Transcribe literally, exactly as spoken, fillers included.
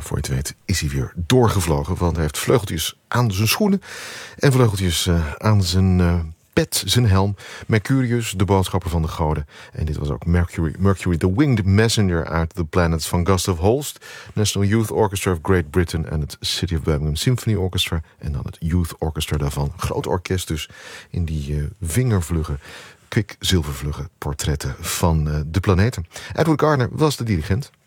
voor je het weet is hij weer doorgevlogen. Want hij heeft vleugeltjes aan zijn schoenen en vleugeltjes uh, aan zijn uh, pet, zijn helm. Mercurius, de boodschapper van de goden. En dit was ook Mercury, Mercury the Winged Messenger uit The Planets van Gustav Holst. National Youth Orchestra of Great Britain en het City of Birmingham Symphony Orchestra. En dan het Youth Orchestra daarvan. Groot orkest dus in die uh, vingervlugge, kwikzilvervlugge portretten van uh, de planeten. Edward Gardner was de dirigent.